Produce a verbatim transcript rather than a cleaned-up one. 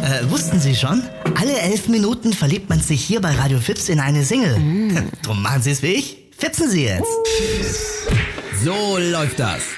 Äh, wussten Sie schon? Alle elf Minuten verliebt man sich hier bei Radio Fips in eine Single. Mm. Drum machen Sie es wie ich. Fipsen Sie jetzt. So läuft das.